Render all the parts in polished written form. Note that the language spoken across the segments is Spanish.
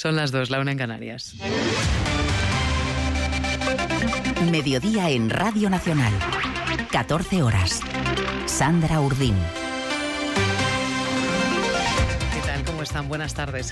Son las 2, la 1 en Canarias. Mediodía en Radio Nacional. 14 horas. Sandra Urdín. ¿Qué tal? ¿Cómo están? Buenas tardes.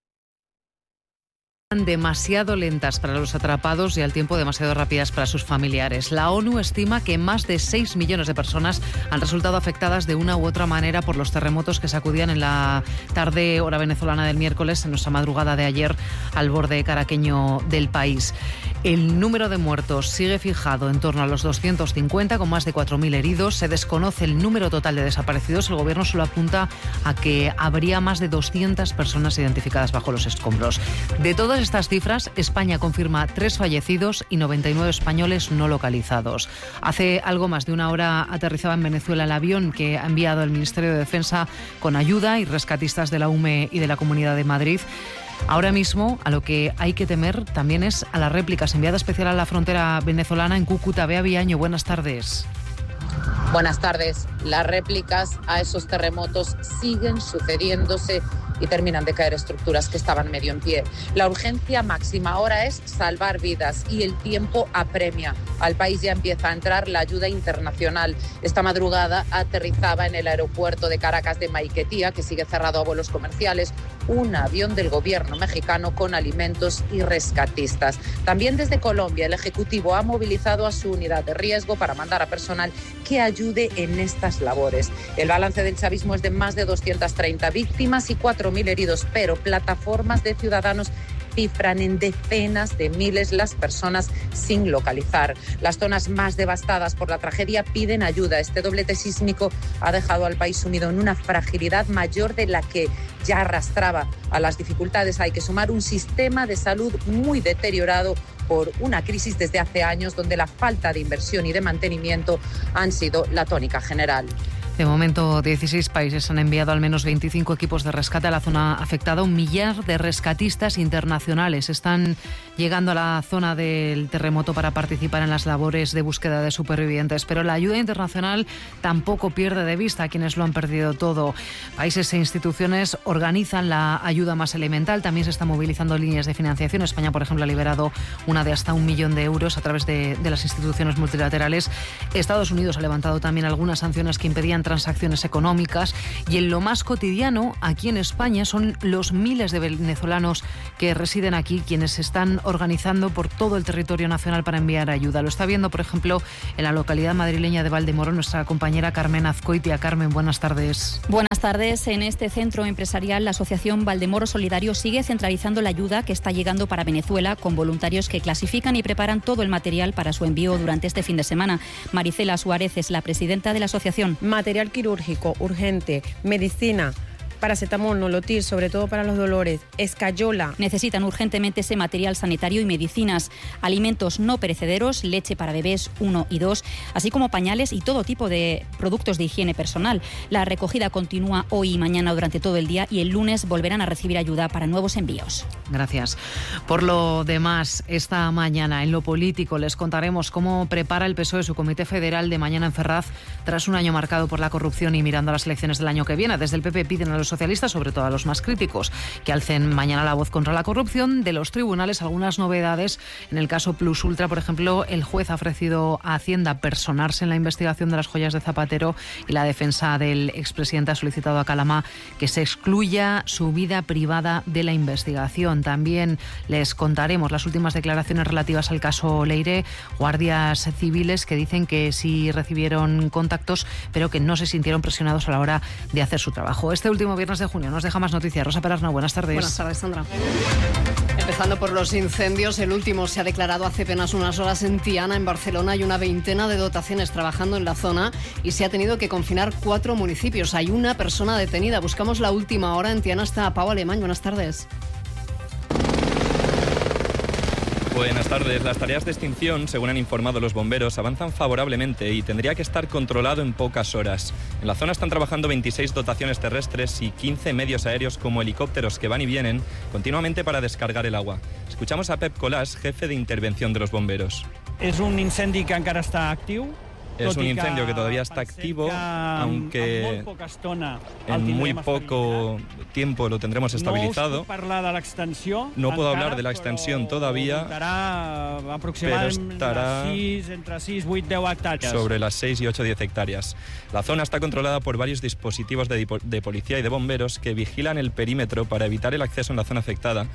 Demasiado lentas para los atrapados y al tiempo demasiado rápidas para sus familiares. La ONU estima que más de 6 millones de personas han resultado afectadas de una u otra manera por los terremotos que sacudían en la tarde hora venezolana del miércoles, en nuestra madrugada de ayer, al borde caraqueño del país. El número de muertos sigue fijado en torno a los 250, con más de 4.000 heridos. Se desconoce el número total de desaparecidos. El gobierno solo apunta a que habría más de 200 personas identificadas bajo los escombros. De todas estas cifras, España confirma 3 fallecidos y 99 españoles no localizados. Hace algo más de una hora aterrizaba en Venezuela el avión que ha enviado el Ministerio de Defensa con ayuda y rescatistas de la UME y de la Comunidad de Madrid. Ahora mismo, a lo que hay que temer también es a las réplicas. Enviada especial a la frontera venezolana en Cúcuta, Bea Viaño, buenas tardes. Buenas tardes. Las réplicas a esos terremotos siguen sucediéndose y terminan de caer estructuras que estaban medio en pie. La urgencia máxima ahora es salvar vidas y el tiempo apremia. Al país ya empieza a entrar la ayuda internacional. Esta madrugada aterrizaba en el aeropuerto de Caracas de Maiquetía, que sigue cerrado a vuelos comerciales, un avión del gobierno mexicano con alimentos y rescatistas. También desde Colombia, el Ejecutivo ha movilizado a su unidad de riesgo para mandar a personal que ayude en estas labores. El balance del chavismo es de más de 230 víctimas y 4.000 heridos, pero plataformas de ciudadanos cifran en decenas de miles las personas sin localizar. Las zonas más devastadas por la tragedia piden ayuda. Este doblete sísmico ha dejado al país sumido en una fragilidad mayor de la que ya arrastraba. A las dificultades hay que sumar un sistema de salud muy deteriorado por una crisis desde hace años, donde la falta de inversión y de mantenimiento han sido la tónica general. De momento, 16 países han enviado al menos 25 equipos de rescate a la zona afectada. 1 millar de rescatistas internacionales están llegando a la zona del terremoto para participar en las labores de búsqueda de supervivientes. Pero la ayuda internacional tampoco pierde de vista a quienes lo han perdido todo. Países e instituciones organizan la ayuda más elemental. También se están movilizando líneas de financiación. España, por ejemplo, ha liberado una de hasta 1 millón de euros a través de las instituciones multilaterales. Estados Unidos ha levantado también algunas sanciones que impedían transacciones económicas, y en lo más cotidiano aquí en España son los miles de venezolanos que residen aquí quienes se están organizando por todo el territorio nacional para enviar ayuda. Lo está viendo, por ejemplo, en la localidad madrileña de Valdemoro nuestra compañera Carmen Azcoitia. Carmen, buenas tardes. Buenas tardes. En este centro empresarial, la asociación Valdemoro Solidario sigue centralizando la ayuda que está llegando para Venezuela, con voluntarios que clasifican y preparan todo el material para su envío durante este fin de semana. Maricela Suárez es la presidenta de la asociación. Material quirúrgico, urgente, medicina, paracetamol, nolotil, sobre todo para los dolores, escayola. Necesitan urgentemente ese material sanitario y medicinas, alimentos no perecederos, leche para bebés 1 y 2, así como pañales y todo tipo de productos de higiene personal. La recogida continúa hoy y mañana durante todo el día, y el lunes volverán a recibir ayuda para nuevos envíos. Gracias. Por lo demás, esta mañana en lo político les contaremos cómo prepara el PSOE su comité federal de mañana en Ferraz, tras un año marcado por la corrupción y mirando a las elecciones del año que viene. Desde el PP piden a los socialistas, sobre todo a los más críticos, que alcen mañana la voz contra la corrupción. De los tribunales, algunas novedades. En el caso Plus Ultra, por ejemplo, el juez ha ofrecido a Hacienda personarse en la investigación de las joyas de Zapatero, y la defensa del expresidente ha solicitado a Calama que se excluya su vida privada de la investigación. También les contaremos las últimas declaraciones relativas al caso Leire. Guardias civiles que dicen que sí recibieron contactos, pero que no se sintieron presionados a la hora de hacer su trabajo. Este último viernes de junio nos deja más noticias. Rosa Perarna, buenas tardes. Buenas tardes, Sandra. Empezando por los incendios, el último se ha declarado hace apenas unas horas en Tiana, en Barcelona. Hay una veintena de dotaciones trabajando en la zona y se ha tenido que confinar 4 municipios. Hay una persona detenida. Buscamos la última hora. En Tiana está Pau Alemán. Buenas tardes. Buenas tardes. Las tareas de extinción, según han informado los bomberos, avanzan favorablemente y tendría que estar controlado en pocas horas. En la zona están trabajando 26 dotaciones terrestres y 15 medios aéreos como helicópteros que van y vienen continuamente para descargar el agua. Escuchamos a Pep Colàs, jefe de intervención de los bomberos. És un incendi que encara està actiu, Es un incendio que todavía está activo, aunque en muy poco tiempo lo tendremos estabilizado. No puedo hablar de la extensión todavía, pero estará sobre las 6 y 8-10 hectáreas. La zona está controlada por varios dispositivos de policía y de bomberos que vigilan el perímetro para evitar el acceso en la zona afectada,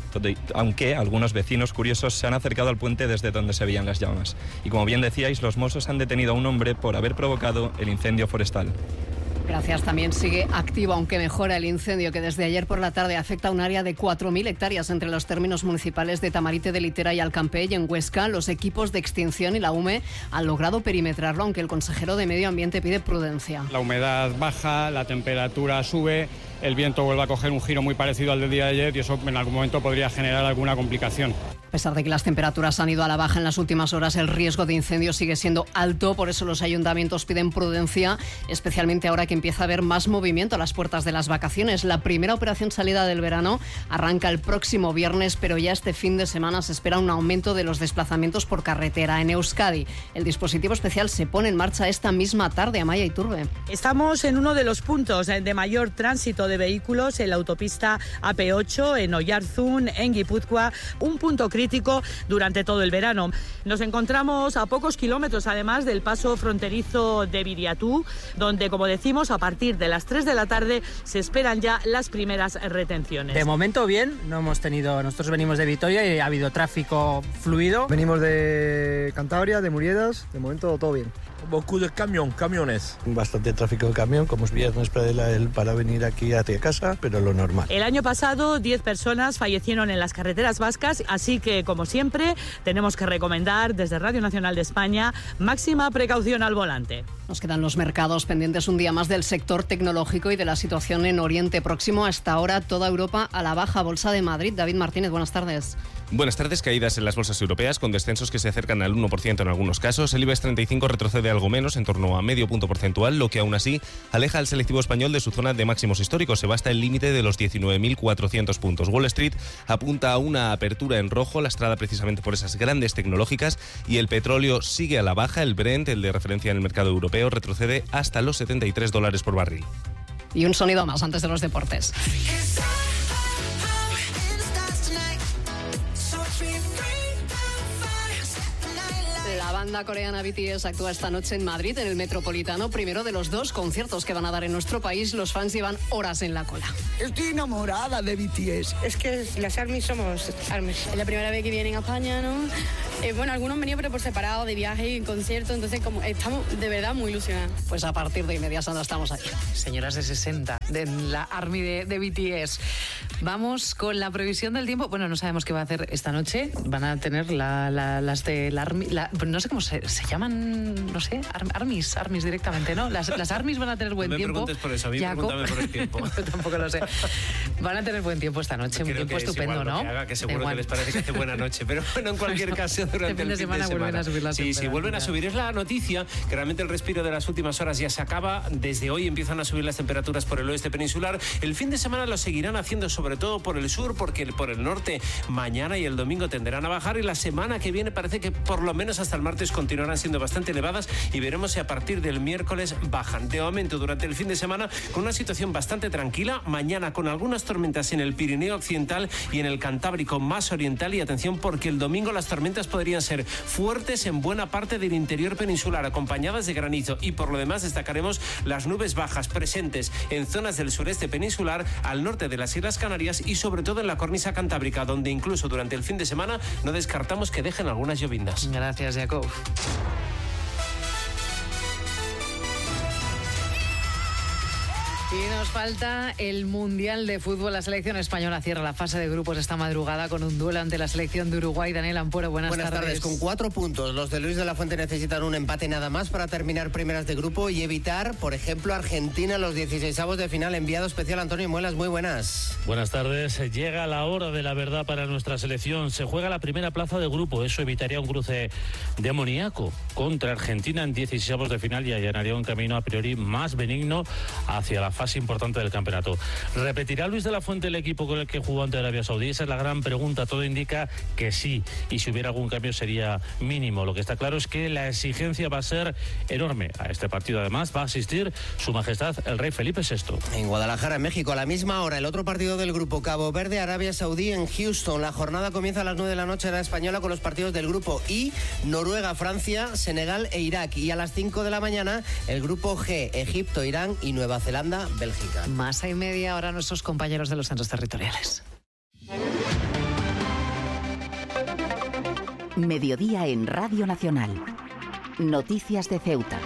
aunque algunos vecinos curiosos se han acercado al puente desde donde se veían las llamas. Y como bien decíais, los Mossos han detenido a un hombre por haber provocado el incendio forestal. Gracias. También sigue activo, aunque mejora el incendio que desde ayer por la tarde afecta a un área de 4.000 hectáreas entre los términos municipales de Tamarite de Litera y Alcampell. En Huesca, los equipos de extinción y la UME han logrado perimetrarlo, aunque el consejero de Medio Ambiente pide prudencia. La humedad baja, la temperatura sube, el viento vuelve a coger un giro muy parecido al del día de ayer y eso en algún momento podría generar alguna complicación. A pesar de que las temperaturas han ido a la baja en las últimas horas, el riesgo de incendio sigue siendo alto. Por eso los ayuntamientos piden prudencia, especialmente ahora que empieza a haber más movimiento a las puertas de las vacaciones. La primera operación salida del verano arranca el próximo viernes, pero ya este fin de semana se espera un aumento de los desplazamientos por carretera. En Euskadi, el dispositivo especial se pone en marcha esta misma tarde. Amaya Iturbe. Estamos en uno de los puntos de mayor tránsito de vehículos, en la autopista AP8, en Oyarzún, en Guipúzcoa, un punto crítico durante todo el verano. Nos encontramos a pocos kilómetros, además, del paso fronterizo de Viriatú, donde, como decimos, a partir de las 3 de la tarde se esperan ya las primeras retenciones. De momento bien, nosotros venimos de Vitoria y ha habido tráfico fluido. Venimos de Cantabria, de Muriedas, de momento todo bien. Beaucoup de camiones. Bastante tráfico de camión, como es viernes para venir aquí hacia casa, pero lo normal. El año pasado 10 personas fallecieron en las carreteras vascas, así que, como siempre, tenemos que recomendar desde Radio Nacional de España máxima precaución al volante. Nos quedan los mercados pendientes un día más del sector tecnológico y de la situación en Oriente Próximo. Hasta ahora toda Europa a la baja. Bolsa de Madrid. David Martínez, buenas tardes. Buenas tardes. Caídas en las bolsas europeas con descensos que se acercan al 1% en algunos casos. El IBEX 35 retrocede algo menos, en torno a medio punto porcentual, lo que aún así aleja al selectivo español de su zona de máximos históricos. Se va hasta el límite de los 19.400 puntos. Wall Street apunta a una apertura en rojo, lastrada precisamente por esas grandes tecnológicas, y el petróleo sigue a la baja. El Brent, el de referencia en el mercado europeo, retrocede hasta los $73 por barril. Y un sonido más antes de los deportes. La banda coreana BTS actúa esta noche en Madrid, en el Metropolitano, primero de los 2 conciertos que van a dar en nuestro país. Los fans llevan horas en la cola. Estoy enamorada de BTS. Es que las ARMYs somos ARMYs. Es la primera vez que vienen a España, ¿no? Bueno, algunos han venido pero por separado, de viaje y en concierto, entonces como estamos de verdad muy ilusionados. Pues a partir de inmediato estamos aquí. Señoras de 60, de la ARMY de BTS. Vamos con la previsión del tiempo. Bueno, no sabemos qué va a hacer esta noche. Van a tener las de la ARMY, no sé cómo se llaman, no sé, ARMYs directamente, ¿no? Las ARMYs van a tener buen tiempo. No me preguntes por eso, a mí pregúntame por el tiempo. Yo tampoco lo sé. Van a tener buen tiempo esta noche, un tiempo estupendo, ¿no? Que haga, que seguro que les parece que hace buena noche, pero bueno, en cualquier caso, durante el fin de semana vuelven a subir las temperaturas. Sí, vuelven a subir. Es la noticia que realmente el respiro de las últimas horas ya se acaba. Desde hoy empiezan a subir las temperaturas por el oeste peninsular. El fin de semana lo seguirán haciendo sobre todo por el sur, porque por el norte mañana y el domingo tenderán a bajar, y la semana que viene parece que por lo menos hasta el martes continuarán siendo bastante elevadas, y veremos si a partir del miércoles bajan. De momento, durante el fin de semana, con una situación bastante tranquila. Mañana con algunas tormentas en el Pirineo Occidental y en el Cantábrico más oriental, y atención porque el domingo las tormentas podrían ser fuertes en buena parte del interior peninsular, acompañadas de granizo, y por lo demás destacaremos las nubes bajas presentes en zonas del sureste peninsular, al norte de las Islas Canarias y sobre todo en la cornisa cantábrica, donde incluso durante el fin de semana no descartamos que dejen algunas llovindas. Gracias, Jacob. Y nos falta el Mundial de Fútbol. La selección española cierra la fase de grupos esta madrugada con un duelo ante la selección de Uruguay. Daniel Ampuero, buenas tardes. Con 4 puntos. Los de Luis de la Fuente necesitan un empate nada más para terminar primeras de grupo y evitar, por ejemplo, Argentina, los 16avos de final. Enviado especial Antonio Muelas, muy buenas. Buenas tardes. Llega la hora de la verdad para nuestra selección. Se juega la primera plaza de grupo. Eso evitaría un cruce demoníaco contra Argentina en 16avos de final y allanaría un camino a priori más benigno hacia la fase importante importante del campeonato. ¿Repetirá Luis de la Fuente el equipo con el que jugó ante Arabia Saudí? Esa es la gran pregunta. Todo indica que sí, y si hubiera algún cambio sería mínimo. Lo que está claro es que la exigencia va a ser enorme. A este partido además va a asistir Su Majestad el Rey Felipe VI. En Guadalajara, México, a la misma hora, el otro partido del grupo, Cabo Verde, Arabia Saudí en Houston. La jornada comienza a las 9 de la noche en la española con los partidos del grupo I, Noruega, Francia, Senegal e Irak. Y a las 5 de la mañana, el grupo G, Egipto, Irán y Nueva Zelanda, Bélgica. Más y media ahora nuestros compañeros de los centros territoriales. Mediodía en Radio Nacional. Noticias de Ceuta.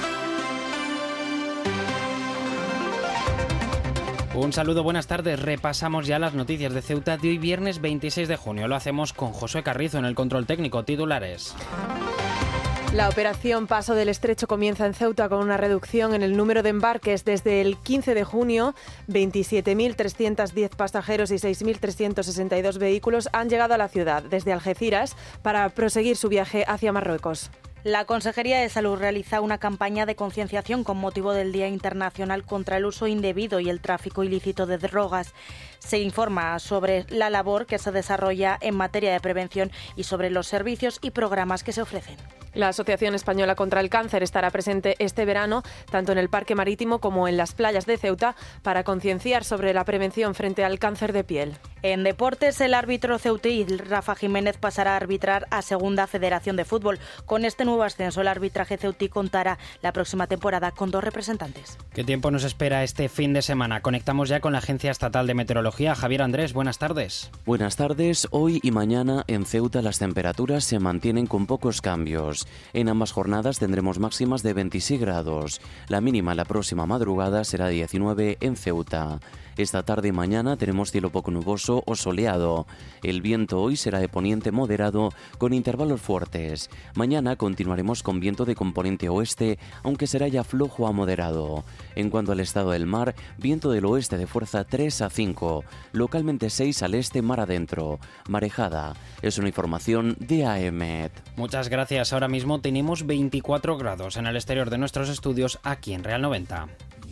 Un saludo, buenas tardes. Repasamos ya las noticias de Ceuta de hoy viernes 26 de junio. Lo hacemos con Josué Carrizo en el control técnico. Titulares. La operación Paso del Estrecho comienza en Ceuta con una reducción en el número de embarques. Desde el 15 de junio, 27.310 pasajeros y 6.362 vehículos han llegado a la ciudad desde Algeciras para proseguir su viaje hacia Marruecos. La Consejería de Salud realiza una campaña de concienciación con motivo del Día Internacional contra el Uso Indebido y el Tráfico Ilícito de Drogas. Se informa sobre la labor que se desarrolla en materia de prevención y sobre los servicios y programas que se ofrecen. La Asociación Española contra el Cáncer estará presente este verano, tanto en el Parque Marítimo como en las playas de Ceuta, para concienciar sobre la prevención frente al cáncer de piel. En deportes, el árbitro ceutí Rafa Jiménez pasará a arbitrar a Segunda Federación de Fútbol. Con este nuevo ascenso, el arbitraje ceutí contará la próxima temporada con 2 representantes. ¿Qué tiempo nos espera este fin de semana? Conectamos ya con la Agencia Estatal de Meteorología. Javier Andrés, buenas tardes. Buenas tardes. Hoy y mañana en Ceuta las temperaturas se mantienen con pocos cambios. En ambas jornadas tendremos máximas de 26 grados. La mínima la próxima madrugada será 19 en Ceuta. Esta tarde y mañana tenemos cielo poco nuboso o soleado. El viento hoy será de poniente moderado con intervalos fuertes. Mañana continuaremos con viento de componente oeste, aunque será ya flojo a moderado. En cuanto al estado del mar, viento del oeste de fuerza 3 a 5, localmente 6 al este mar adentro. Marejada. Es una información de AEMET. Muchas gracias. Ahora mismo tenemos 24 grados en el exterior de nuestros estudios aquí en Real 90.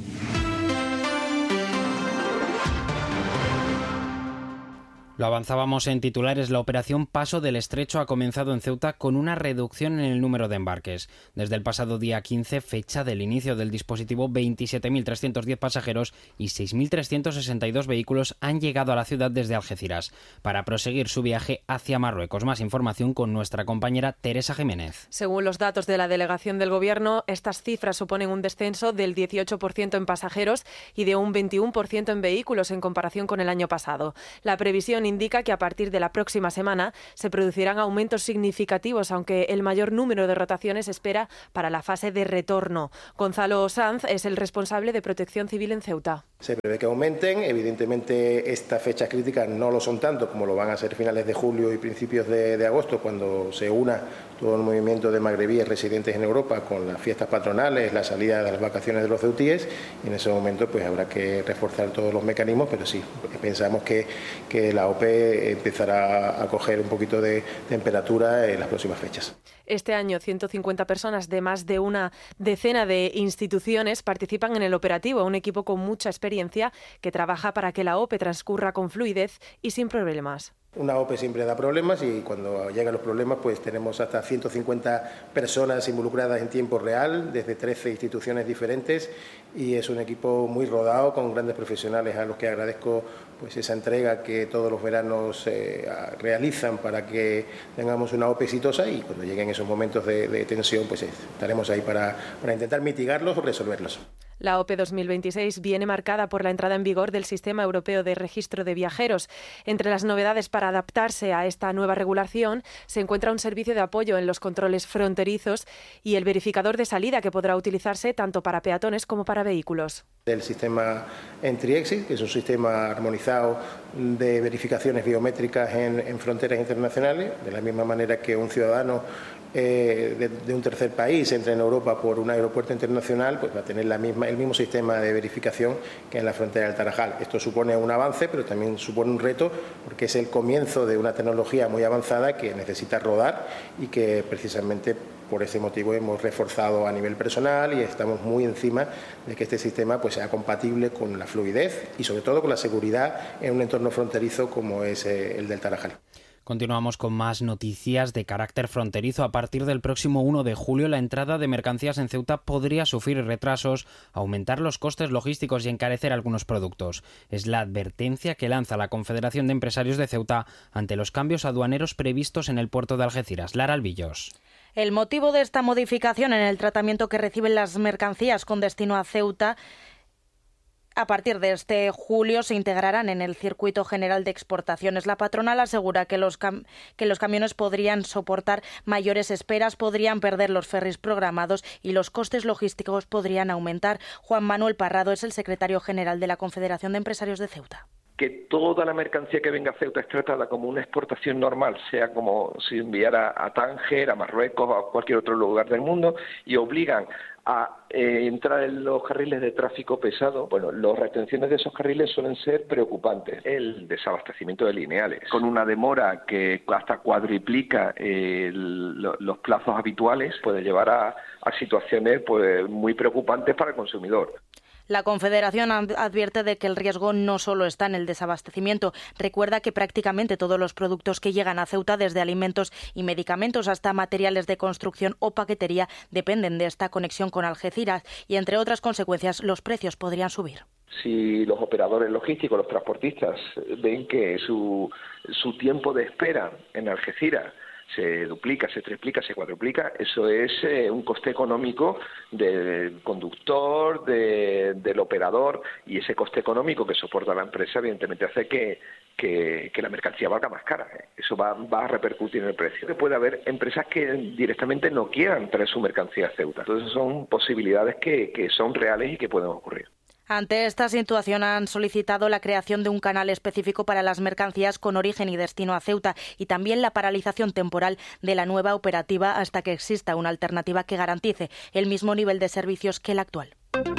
Lo avanzábamos en titulares, la operación Paso del Estrecho ha comenzado en Ceuta con una reducción en el número de embarques. Desde el pasado día 15, fecha del inicio del dispositivo, 27.310 pasajeros y 6.362 vehículos han llegado a la ciudad desde Algeciras para proseguir su viaje hacia Marruecos. Más información con nuestra compañera Teresa Jiménez. Según los datos de la delegación del Gobierno, estas cifras suponen un descenso del 18% en pasajeros y de un 21% en vehículos en comparación con el año pasado. La previsión indica que a partir de la próxima semana se producirán aumentos significativos, aunque el mayor número de rotaciones se espera para la fase de retorno. Gonzalo Sanz es el responsable de Protección Civil en Ceuta. Se prevé que aumenten, evidentemente estas fechas críticas no lo son tanto como lo van a ser finales de julio y principios de agosto, cuando se una todo el movimiento de magrebíes residentes en Europa con las fiestas patronales, la salida de las vacaciones de los ceutíes, y en ese momento pues habrá que reforzar todos los mecanismos, pero sí, pensamos que la OPE empezará a coger un poquito de temperatura en las próximas fechas. Este año, 150 personas de más de una decena de instituciones participan en el operativo, un equipo con mucha experiencia que trabaja para que la OPE transcurra con fluidez y sin problemas. Una OPE siempre da problemas y cuando llegan los problemas pues tenemos hasta 150 personas involucradas en tiempo real desde 13 instituciones diferentes y es un equipo muy rodado con grandes profesionales a los que agradezco pues esa entrega que todos los veranos realizan para que tengamos una OPE exitosa y cuando lleguen esos momentos de tensión pues estaremos ahí para intentar mitigarlos o resolverlos. La OPE 2026 viene marcada por la entrada en vigor del Sistema Europeo de Registro de Viajeros. Entre las novedades para adaptarse a esta nueva regulación se encuentra un servicio de apoyo en los controles fronterizos y el verificador de salida que podrá utilizarse tanto para peatones como para vehículos. El sistema Entry-Exit, que es un sistema armonizado de verificaciones biométricas en fronteras internacionales, de la misma manera que un ciudadano de un tercer país entra en Europa por un aeropuerto internacional, pues va a tener el mismo sistema de verificación que en la frontera del Tarajal. Esto supone un avance, pero también supone un reto, porque es el comienzo de una tecnología muy avanzada que necesita rodar y que precisamente Por ese motivo hemos reforzado a nivel personal y estamos muy encima de que este sistema pues sea compatible con la fluidez y sobre todo con la seguridad en un entorno fronterizo como es el del Tarajal. Continuamos con más noticias de carácter fronterizo. A partir del próximo 1 de julio, la entrada de mercancías en Ceuta podría sufrir retrasos, aumentar los costes logísticos y encarecer algunos productos. Es la advertencia que lanza la Confederación de Empresarios de Ceuta ante los cambios aduaneros previstos en el puerto de Algeciras. Lara Albillos. El motivo de esta modificación en el tratamiento que reciben las mercancías con destino a Ceuta, a partir de este julio se integrarán en el circuito general de exportaciones. La patronal asegura que los camiones podrían soportar mayores esperas, podrían perder los ferries programados y los costes logísticos podrían aumentar. Juan Manuel Parrado es el secretario general de la Confederación de Empresarios de Ceuta. Que toda la mercancía que venga a Ceuta es tratada como una exportación normal, sea como si enviara a Tánger, a Marruecos o a cualquier otro lugar del mundo, y obligan a entrar en los carriles de tráfico pesado. Bueno, las retenciones de esos carriles suelen ser preocupantes. El desabastecimiento de lineales, con una demora que hasta cuadriplica los plazos habituales, puede llevar a situaciones pues muy preocupantes para el consumidor. La Confederación advierte de que el riesgo no solo está en el desabastecimiento. Recuerda que prácticamente todos los productos que llegan a Ceuta, desde alimentos y medicamentos hasta materiales de construcción o paquetería, dependen de esta conexión con Algeciras y, entre otras consecuencias, los precios podrían subir. Si los operadores logísticos, los transportistas, ven que su tiempo de espera en Algeciras se duplica, se triplica, se cuadruplica, eso es un coste económico del conductor, del operador, y ese coste económico que soporta la empresa evidentemente hace que la mercancía valga más cara. Eso va a repercutir en el precio. Puede haber empresas que directamente no quieran traer su mercancía a Ceuta. Entonces son posibilidades que son reales y que pueden ocurrir. Ante esta situación han solicitado la creación de un canal específico para las mercancías con origen y destino a Ceuta y también la paralización temporal de la nueva operativa hasta que exista una alternativa que garantice el mismo nivel de servicios que el actual.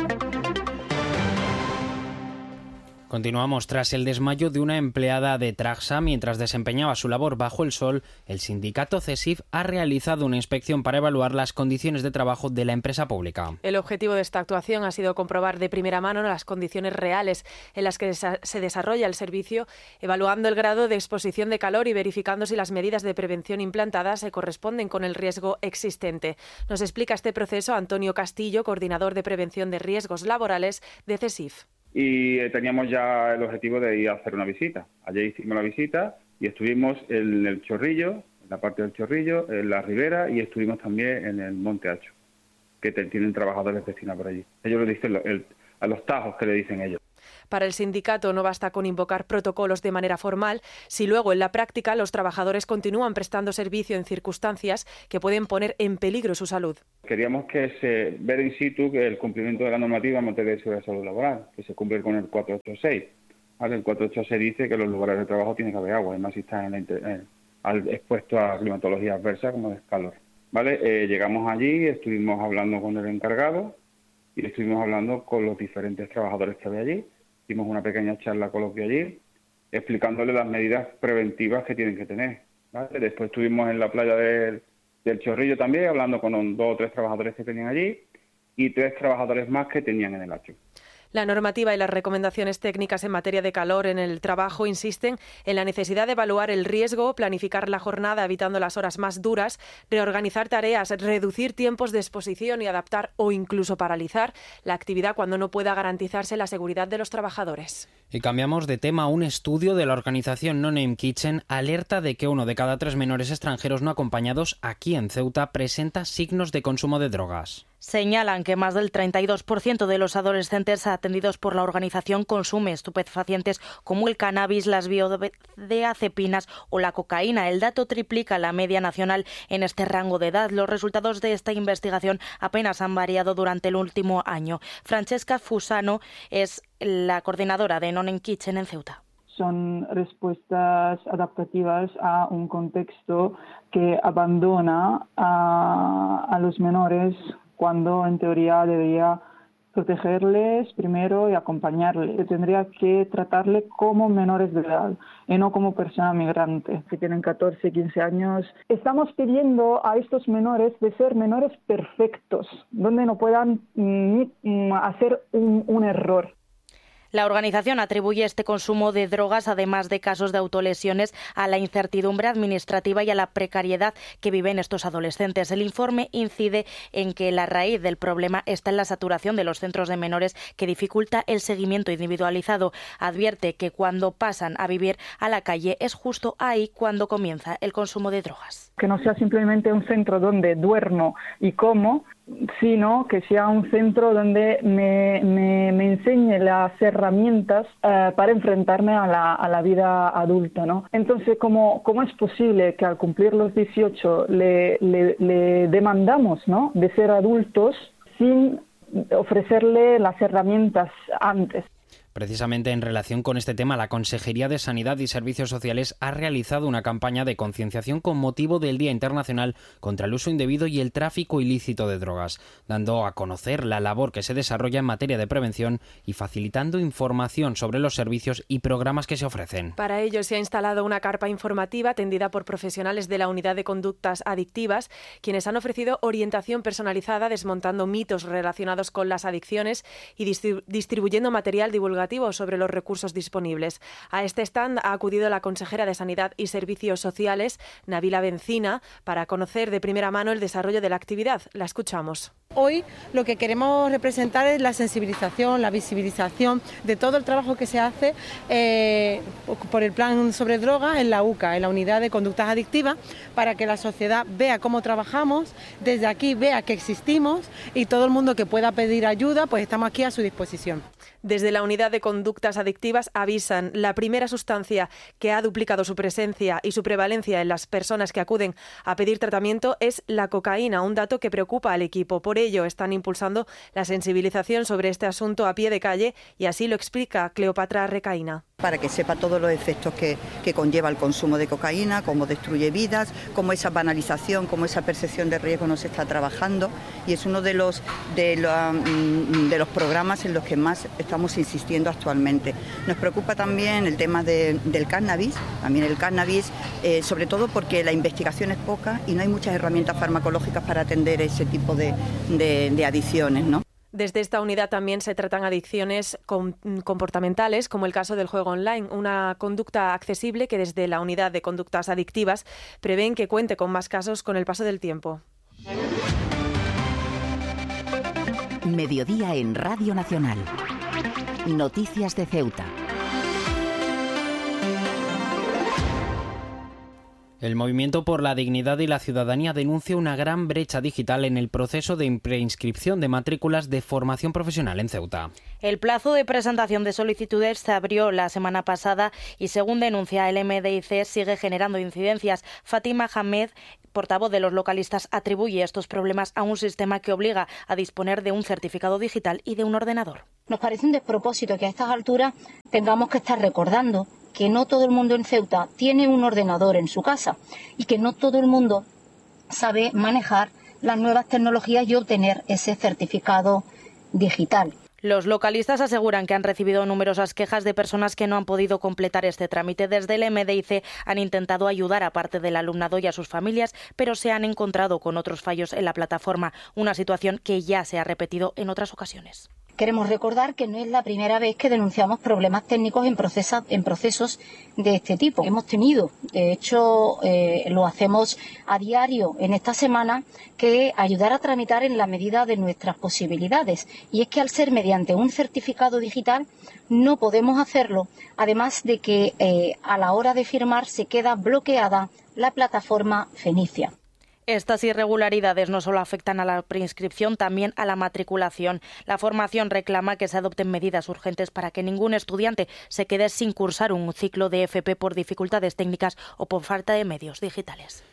Continuamos. Tras el desmayo de una empleada de Tragsa mientras desempeñaba su labor bajo el sol, el sindicato CESIF ha realizado una inspección para evaluar las condiciones de trabajo de la empresa pública. El objetivo de esta actuación ha sido comprobar de primera mano las condiciones reales en las que se desarrolla el servicio, evaluando el grado de exposición de calor y verificando si las medidas de prevención implantadas se corresponden con el riesgo existente. Nos explica este proceso Antonio Castillo, coordinador de prevención de riesgos laborales de CESIF. Y teníamos ya el objetivo de ir a hacer una visita. Ayer hicimos la visita y estuvimos en el Chorrillo, en la parte del Chorrillo, en la Ribera, y estuvimos también en el Monte Hacho, que tienen trabajadores destinados por allí. Ellos lo dicen a los tajos que le dicen ellos. Para el sindicato no basta con invocar protocolos de manera formal, si luego en la práctica los trabajadores continúan prestando servicio en circunstancias que pueden poner en peligro su salud. Queríamos que ver in situ que el cumplimiento de la normativa en materia de seguridad y salud laboral, que se cumple con el 486. ¿Vale? El 486 dice que en los lugares de trabajo tiene que haber agua, además si están expuestos a climatología adversa como es calor. ¿Vale? Llegamos allí, estuvimos hablando con el encargado y estuvimos hablando con los diferentes trabajadores que había allí. Hicimos una pequeña charla coloquia allí, explicándole las medidas preventivas que tienen que tener. ¿Vale? Después estuvimos en la playa del Chorrillo también, hablando con 2 o 3 trabajadores que tenían allí y 3 trabajadores más que tenían en el Hacho. La normativa y las recomendaciones técnicas en materia de calor en el trabajo insisten en la necesidad de evaluar el riesgo, planificar la jornada evitando las horas más duras, reorganizar tareas, reducir tiempos de exposición y adaptar o incluso paralizar la actividad cuando no pueda garantizarse la seguridad de los trabajadores. Y cambiamos de tema. Un estudio de la organización No Name Kitchen alerta de que 1 de cada 3 menores extranjeros no acompañados aquí en Ceuta presenta signos de consumo de drogas. Señalan que más del 32% de los adolescentes atendidos por la organización consume estupefacientes como el cannabis, las benzodiazepinas o la cocaína. El dato triplica la media nacional en este rango de edad. Los resultados de esta investigación apenas han variado durante el último año. Francesca Fusano es la coordinadora de No Name Kitchen en Ceuta. Son respuestas adaptativas a un contexto que abandona a los menores cuando en teoría debería protegerles primero y acompañarles. Tendría que tratarle como menores de edad y no como persona migrante, que tienen 14, 15 años. Estamos pidiendo a estos menores de ser menores perfectos, donde no puedan ni hacer un error. La organización atribuye este consumo de drogas, además de casos de autolesiones, a la incertidumbre administrativa y a la precariedad que viven estos adolescentes. El informe incide en que la raíz del problema está en la saturación de los centros de menores, que dificulta el seguimiento individualizado. Advierte que cuando pasan a vivir a la calle es justo ahí cuando comienza el consumo de drogas. Que no sea simplemente un centro donde duermo y como, sino que sea un centro donde me enseñe las herramientas para enfrentarme a la vida adulta, ¿no? Entonces, ¿cómo es posible que al cumplir los 18 le demandamos, ¿no?, de ser adultos sin ofrecerle las herramientas antes? Precisamente en relación con este tema, la Consejería de Sanidad y Servicios Sociales ha realizado una campaña de concienciación con motivo del Día Internacional contra el Uso Indebido y el Tráfico Ilícito de Drogas, dando a conocer la labor que se desarrolla en materia de prevención y facilitando información sobre los servicios y programas que se ofrecen. Para ello se ha instalado una carpa informativa atendida por profesionales de la Unidad de Conductas Adictivas, quienes han ofrecido orientación personalizada, desmontando mitos relacionados con las adicciones y distribuyendo material divulgativo sobre los recursos disponibles. A este stand ha acudido la consejera de Sanidad y Servicios Sociales, Nabila Bencina, para conocer de primera mano el desarrollo de la actividad. La escuchamos. Hoy lo que queremos representar es la sensibilización, la visibilización de todo el trabajo que se hace por el plan sobre drogas en la UCA, en la Unidad de Conductas Adictivas, para que la sociedad vea cómo trabajamos, desde aquí vea que existimos y todo el mundo que pueda pedir ayuda, pues estamos aquí a su disposición. Desde la Unidad de Conductas Adictivas avisan, la primera sustancia que ha duplicado su presencia y su prevalencia en las personas que acuden a pedir tratamiento es la cocaína, un dato que preocupa al equipo. Por ello están impulsando la sensibilización sobre este asunto a pie de calle y así lo explica Cleopatra Recaína. Para que sepa todos los efectos que conlleva el consumo de cocaína, cómo destruye vidas, cómo esa banalización, cómo esa percepción de riesgo no se está trabajando, y es uno de los programas en los que más estamos insistiendo actualmente. Nos preocupa también el tema del cannabis, también el cannabis, sobre todo porque la investigación es poca y no hay muchas herramientas farmacológicas para atender ese tipo de adicciones, ¿no? Desde esta unidad también se tratan adicciones comportamentales, como el caso del juego online, una conducta accesible que desde la Unidad de Conductas Adictivas prevén que cuente con más casos con el paso del tiempo. Mediodía en Radio Nacional. Noticias de Ceuta. El Movimiento por la Dignidad y la Ciudadanía denuncia una gran brecha digital en el proceso de preinscripción de matrículas de formación profesional en Ceuta. El plazo de presentación de solicitudes se abrió la semana pasada y, según denuncia el MDIC, sigue generando incidencias. Fátima Hamed, portavoz de los localistas, atribuye estos problemas a un sistema que obliga a disponer de un certificado digital y de un ordenador. Nos parece un despropósito que a estas alturas tengamos que estar recordando que no todo el mundo en Ceuta tiene un ordenador en su casa y que no todo el mundo sabe manejar las nuevas tecnologías y obtener ese certificado digital. Los localistas aseguran que han recibido numerosas quejas de personas que no han podido completar este trámite. Desde el MDIC han intentado ayudar a parte del alumnado y a sus familias, pero se han encontrado con otros fallos en la plataforma, una situación que ya se ha repetido en otras ocasiones. Queremos recordar que no es la primera vez que denunciamos problemas técnicos en procesos de este tipo. Hemos tenido, de hecho, lo hacemos a diario en esta semana, que ayudar a tramitar en la medida de nuestras posibilidades. Y es que al ser mediante un certificado digital no podemos hacerlo, además de que a la hora de firmar se queda bloqueada la plataforma Fenicia. Estas irregularidades no solo afectan a la preinscripción, también a la matriculación. La formación reclama que se adopten medidas urgentes para que ningún estudiante se quede sin cursar un ciclo de FP por dificultades técnicas o por falta de medios digitales.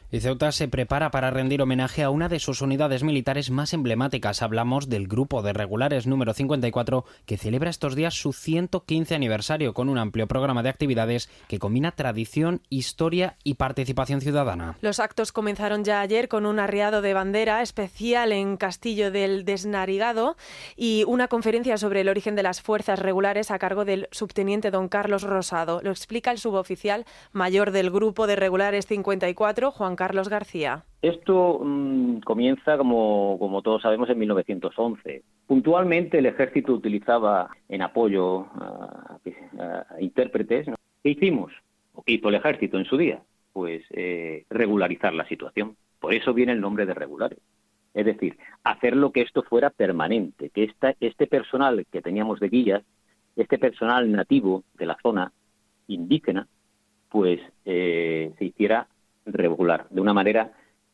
Y Ceuta se prepara para rendir homenaje a una de sus unidades militares más emblemáticas. Hablamos del Grupo de Regulares número 54, que celebra estos días su 115 aniversario con un amplio programa de actividades que combina tradición, historia y participación ciudadana. Los actos comenzaron ya ayer con un arriado de bandera especial en Castillo del Desnarigado y una conferencia sobre el origen de las fuerzas regulares a cargo del subteniente don Carlos Rosado. Lo explica el suboficial mayor del Grupo de Regulares 54, Juan Carlos García. Esto comienza, como todos sabemos, en 1911. Puntualmente el ejército utilizaba en apoyo a intérpretes, ¿no? ¿Qué hicimos? ¿O qué hizo el ejército en su día? Pues regularizar la situación. Por eso viene el nombre de regulares. Es decir, hacer lo que esto fuera permanente, que este personal que teníamos de guías, este personal nativo de la zona indígena, pues se hiciera regular, de una manera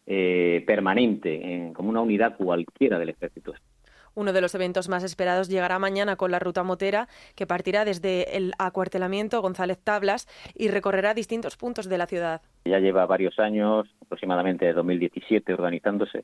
permanente, como una unidad cualquiera del ejército. Uno de los eventos más esperados llegará mañana con la ruta motera, que partirá desde el acuartelamiento González Tablas y recorrerá distintos puntos de la ciudad. Ya lleva varios años, aproximadamente de 2017, organizándose,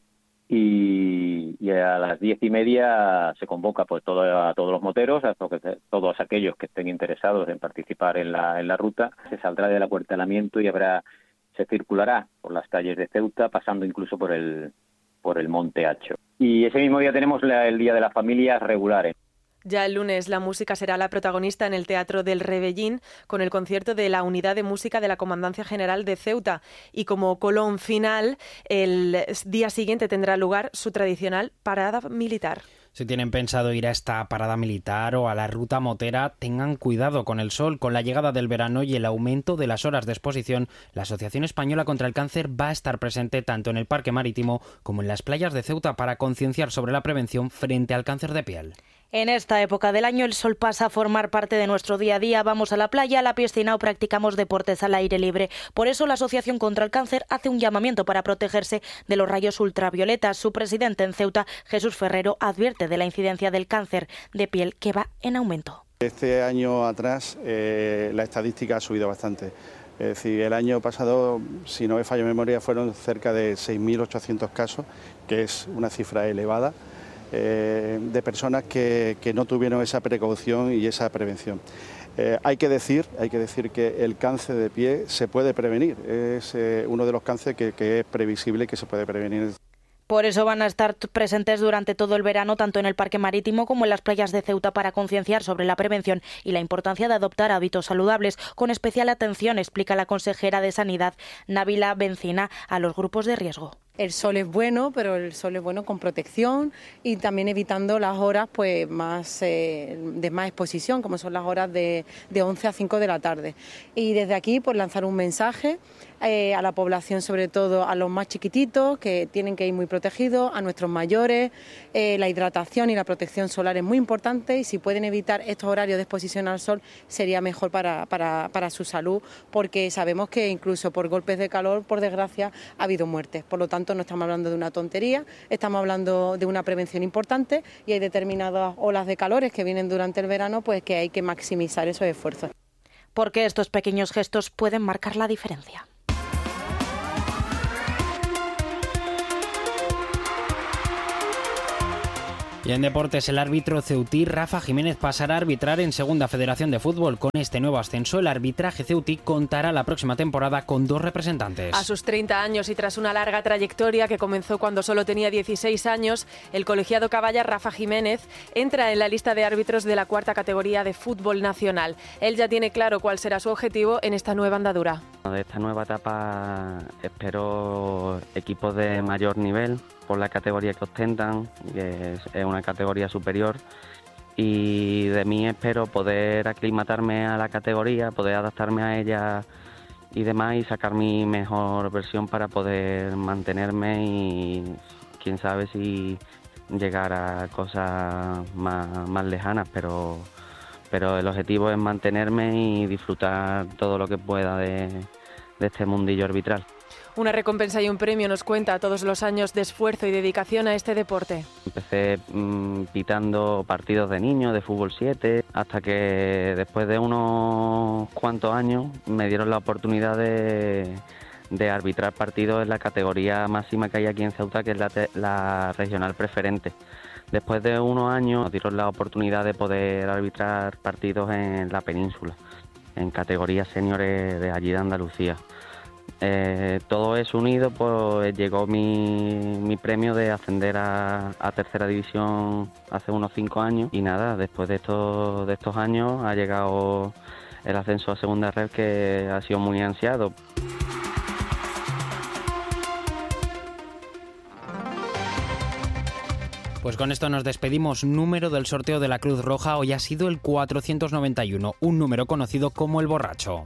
y a las 10:30 se convoca pues a todos los moteros, a todos aquellos que estén interesados en participar en la ruta. Se saldrá del acuartelamiento y se circulará por las calles de Ceuta, pasando incluso por el Monte Hacho. Y ese mismo día tenemos el Día de las Familias Regulares. Ya el lunes la música será la protagonista en el Teatro del Rebellín con el concierto de la Unidad de Música de la Comandancia General de Ceuta. Y como colón final, el día siguiente tendrá lugar su tradicional parada militar. Si tienen pensado ir a esta parada militar o a la ruta motera, tengan cuidado con el sol. Con la llegada del verano y el aumento de las horas de exposición, la Asociación Española contra el Cáncer va a estar presente tanto en el Parque Marítimo como en las playas de Ceuta para concienciar sobre la prevención frente al cáncer de piel. En esta época del año el sol pasa a formar parte de nuestro día a día. Vamos a la playa, a la piscina o practicamos deportes al aire libre. Por eso la Asociación contra el Cáncer hace un llamamiento para protegerse de los rayos ultravioletas. Su presidente en Ceuta, Jesús Ferrero, advierte de la incidencia del cáncer de piel que va en aumento. Este año atrás la estadística ha subido bastante. Es decir, el año pasado, si no me fallo memoria, fueron cerca de 6.800 casos, que es una cifra elevada, de personas que no tuvieron esa precaución y esa prevención. Hay que decir que el cáncer de piel se puede prevenir, es uno de los cánceres que es previsible y que se puede prevenir. Por eso van a estar presentes durante todo el verano, tanto en el Parque Marítimo como en las playas de Ceuta, para concienciar sobre la prevención y la importancia de adoptar hábitos saludables, con especial atención, explica la consejera de Sanidad, Nabila Bencina, a los grupos de riesgo. El sol es bueno, pero el sol es bueno con protección y también evitando las horas pues de más exposición, como son las horas de 11 a 5 de la tarde. Y desde aquí pues lanzar un mensaje a la población, sobre todo a los más chiquititos, que tienen que ir muy protegidos, a nuestros mayores. La hidratación y la protección solar es muy importante y si pueden evitar estos horarios de exposición al sol sería mejor para su salud, porque sabemos que incluso por golpes de calor, por desgracia, ha habido muertes. Por lo tanto, no estamos hablando de una tontería, estamos hablando de una prevención importante y hay determinadas olas de calores que vienen durante el verano, pues que hay que maximizar esos esfuerzos. Porque estos pequeños gestos pueden marcar la diferencia. Y en deportes, el árbitro ceutí Rafa Jiménez pasará a arbitrar en Segunda Federación de Fútbol. Con este nuevo ascenso, el arbitraje ceutí contará la próxima temporada con 2 representantes. A sus 30 años y tras una larga trayectoria que comenzó cuando solo tenía 16 años, el colegiado caballa Rafa Jiménez entra en la lista de árbitros de la 4ª categoría de fútbol nacional. Él ya tiene claro cuál será su objetivo en esta nueva andadura. De esta nueva etapa espero equipos de mayor nivel por la categoría que ostentan, que es una categoría superior, y de mí espero poder aclimatarme a la categoría, poder adaptarme a ella y demás y sacar mi mejor versión para poder mantenerme y quién sabe si llegar a cosas más lejanas, pero el objetivo es mantenerme y disfrutar todo lo que pueda de este mundillo arbitral. Una recompensa y un premio nos cuenta todos los años de esfuerzo y dedicación a este deporte. Empecé pitando partidos de niños, de fútbol 7, hasta que después de unos cuantos años me dieron la oportunidad de de arbitrar partidos en la categoría máxima que hay aquí en Ceuta, que es la regional preferente. Después de unos años nos dieron la oportunidad de poder arbitrar partidos en la península, en categorías seniores de allí de Andalucía. Todo eso unido, pues llegó mi premio de ascender a tercera división hace unos 5 años, y nada, después de estos años ha llegado el ascenso a segunda red, que ha sido muy ansiado. Pues con esto nos despedimos. Número del sorteo de la Cruz Roja hoy ha sido el 491, un número conocido como el borracho.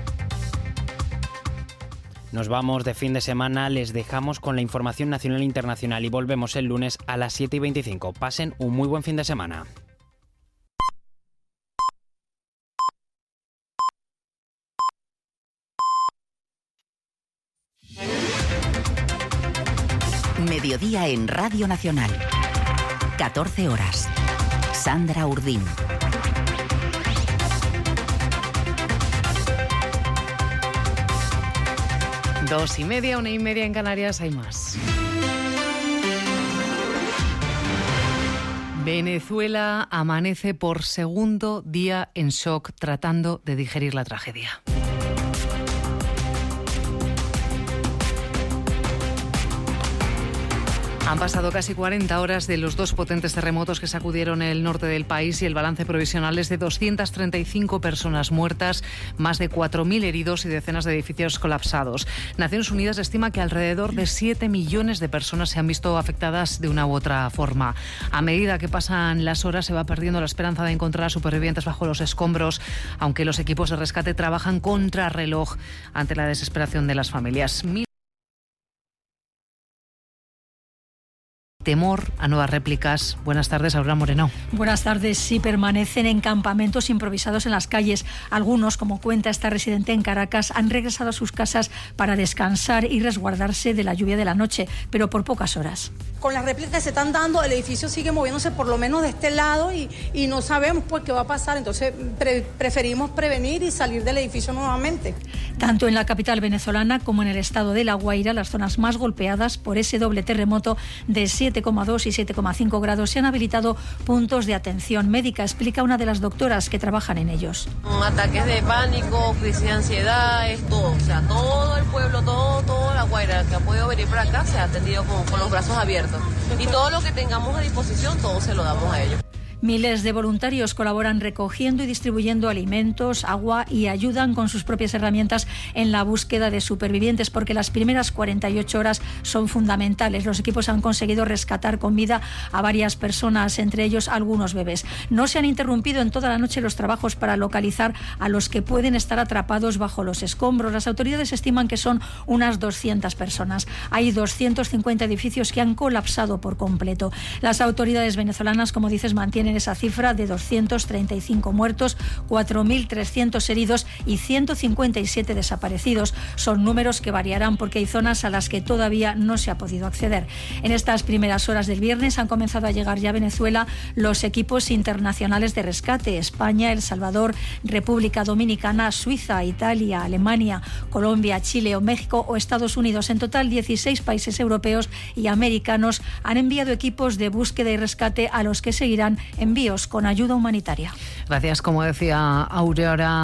Nos vamos de fin de semana, les dejamos con la información nacional e internacional y volvemos el lunes a las 7:25. Pasen un muy buen fin de semana. Mediodía en Radio Nacional. 14 horas. Sandra Urdín. Dos y media, 1:30 en Canarias, hay más. Venezuela amanece por segundo día en shock, tratando de digerir la tragedia. Han pasado casi 40 horas de los 2 potentes terremotos que sacudieron el norte del país y el balance provisional es de 235 personas muertas, más de 4.000 heridos y decenas de edificios colapsados. Naciones Unidas estima que alrededor de 7 millones de personas se han visto afectadas de una u otra forma. A medida que pasan las horas se va perdiendo la esperanza de encontrar a supervivientes bajo los escombros, aunque los equipos de rescate trabajan contrarreloj ante la desesperación de las familias. Temor a nuevas réplicas. Buenas tardes, Aurora Moreno. Buenas tardes. Sí, permanecen en campamentos improvisados en las calles. Algunos, como cuenta esta residente en Caracas, han regresado a sus casas para descansar y resguardarse de la lluvia de la noche, pero por pocas horas. Con las réplicas que se están dando, el edificio sigue moviéndose por lo menos de este lado y no sabemos pues qué va a pasar. Entonces preferimos prevenir y salir del edificio nuevamente. Tanto en la capital venezolana como en el estado de La Guaira, las zonas más golpeadas por ese doble terremoto de 7,2 y 7,5 grados, se han habilitado puntos de atención médica, explica una de las doctoras que trabajan en ellos. Ataques de pánico, crisis de ansiedad, es todo. O sea, todo el pueblo, todo La Guaira que ha podido venir para acá se ha atendido con los brazos abiertos. Y todo lo que tengamos a disposición, todo se lo damos a ellos. Miles de voluntarios colaboran recogiendo y distribuyendo alimentos, agua y ayudan con sus propias herramientas en la búsqueda de supervivientes, porque las primeras 48 horas son fundamentales. Los equipos han conseguido rescatar con vida a varias personas, entre ellos algunos bebés. No se han interrumpido en toda la noche los trabajos para localizar a los que pueden estar atrapados bajo los escombros. Las autoridades estiman que son unas 200 personas. Hay 250 edificios que han colapsado por completo. Las autoridades venezolanas, como dices, mantienen esa cifra de 235 muertos, 4.300 heridos y 157 desaparecidos. Son números que variarán porque hay zonas a las que todavía no se ha podido acceder. En estas primeras horas del viernes han comenzado a llegar ya a Venezuela los equipos internacionales de rescate. España, El Salvador, República Dominicana, Suiza, Italia, Alemania, Colombia, Chile o México o Estados Unidos. En total, 16 países europeos y americanos han enviado equipos de búsqueda y rescate, a los que seguirán envíos con ayuda humanitaria. Gracias, como decía Aurora.